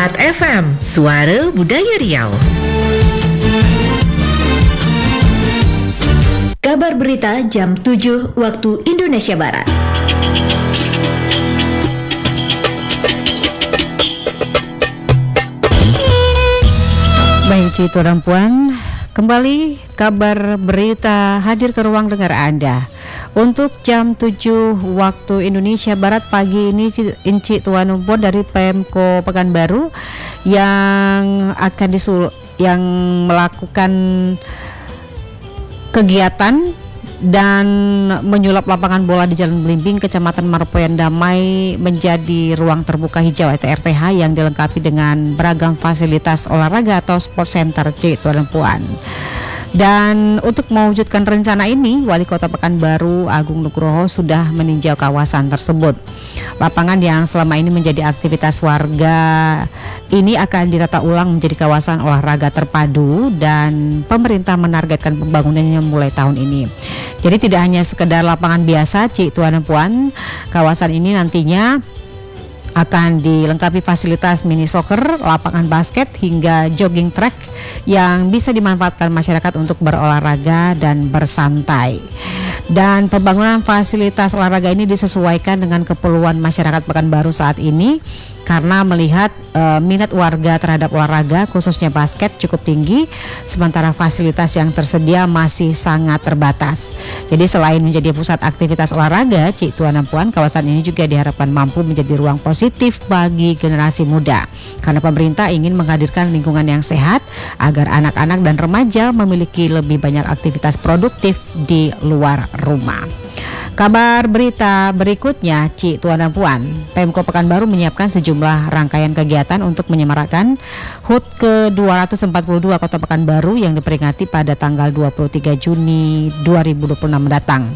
FM, Suara Budaya Riau. Kabar berita jam 7 waktu Indonesia Barat. Baik, Citu dan Puan, kembali kabar berita hadir ke ruang dengar Anda. Untuk jam 7 waktu Indonesia Barat pagi ini, Inci Tuan Umpon dari Pemko Pekanbaru yang akan yang melakukan kegiatan dan menyulap lapangan bola di Jalan Belimbing, Kecamatan Marpoyan Damai menjadi ruang terbuka hijau atau RTH yang dilengkapi dengan beragam fasilitas olahraga atau sport center, Tuan dan Puan. Dan untuk mewujudkan rencana ini, Wali Kota Pekanbaru Agung Nugroho sudah meninjau kawasan tersebut. Lapangan yang selama ini menjadi aktivitas warga ini akan ditata ulang menjadi kawasan olahraga terpadu dan pemerintah menargetkan pembangunannya mulai tahun ini. Jadi tidak hanya sekedar lapangan biasa, Tuan dan Puan, kawasan ini nantinya akan dilengkapi fasilitas mini soccer, lapangan basket hingga jogging track yang bisa dimanfaatkan masyarakat untuk berolahraga dan bersantai. Dan pembangunan fasilitas olahraga ini disesuaikan dengan keperluan masyarakat Pekanbaru saat ini karena melihat minat warga terhadap olahraga khususnya basket cukup tinggi, sementara fasilitas yang tersedia masih sangat terbatas. Jadi selain menjadi pusat aktivitas olahraga, Tuan dan Puan, kawasan ini juga diharapkan mampu menjadi ruang positif bagi generasi muda karena pemerintah ingin menghadirkan lingkungan yang sehat agar anak-anak dan remaja memiliki lebih banyak aktivitas produktif di luar rumah. Kabar berita berikutnya, Tuan dan Puan, Pemko Pekanbaru menyiapkan sejumlah rangkaian kegiatan untuk menyemarakan HUT ke-242 Kota Pekanbaru yang diperingati pada tanggal 23 Juni 2026 mendatang.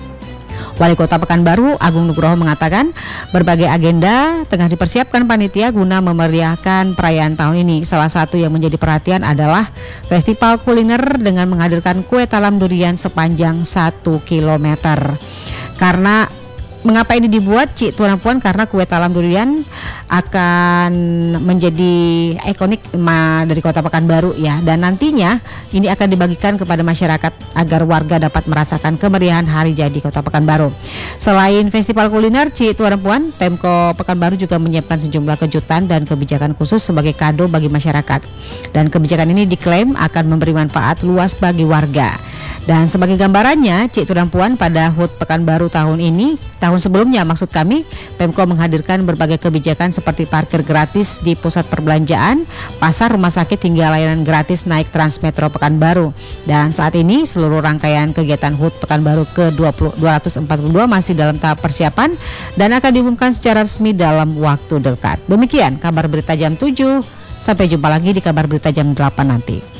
Wali Kota Pekanbaru Agung Nugroho mengatakan berbagai agenda tengah dipersiapkan panitia guna memeriahkan perayaan tahun ini. Salah satu yang menjadi perhatian adalah festival kuliner dengan menghadirkan kue talam durian sepanjang 1 km. Karena mengapa ini dibuat, Tuan dan Puan? Karena kue talam durian akan menjadi ikonik dari Kota Pekanbaru ya, dan nantinya ini akan dibagikan kepada masyarakat agar warga dapat merasakan kemeriahan hari jadi Kota Pekanbaru. Selain festival kuliner, Tuan dan Puan, Pemko Pekanbaru juga menyiapkan sejumlah kejutan dan kebijakan khusus sebagai kado bagi masyarakat. Dan kebijakan ini diklaim akan memberi manfaat luas bagi warga. Dan sebagai gambarannya, Tuan dan Puan, pada HUT Pekanbaru tahun ini, tahun sebelumnya maksud kami, Pemko menghadirkan berbagai kebijakan seperti parkir gratis di pusat perbelanjaan, pasar, rumah sakit hingga layanan gratis naik Transmetro Pekanbaru. Dan saat ini seluruh rangkaian kegiatan HUT Pekanbaru ke-242 masih dalam tahap persiapan dan akan diumumkan secara resmi dalam waktu dekat. Demikian kabar berita jam 7, sampai jumpa lagi di kabar berita jam 8 nanti.